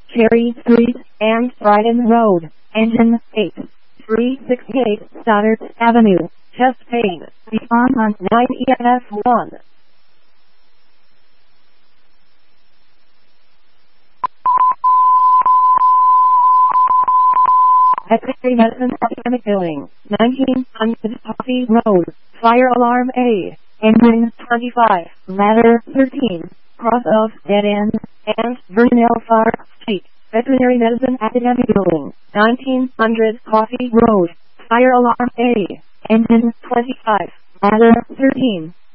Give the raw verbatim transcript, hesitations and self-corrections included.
Cherry Street and Brighton Road, engine eight three six eight, Stoddard Avenue, chest pain, on on nine E F one. Veterinary Medicine Academic Building, nineteen hundred Coffee Road, fire alarm A, engine twenty-five, ladder thirteen, cross of dead end, and Vernell Far Street, Veterinary Medicine Academic Building, nineteen hundred Coffee Road, fire alarm A, engine twenty-five, ladder thirteen.